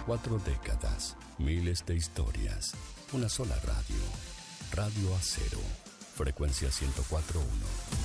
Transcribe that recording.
4 décadas, miles de historias, una sola radio. Radio Acero, frecuencia 104.1.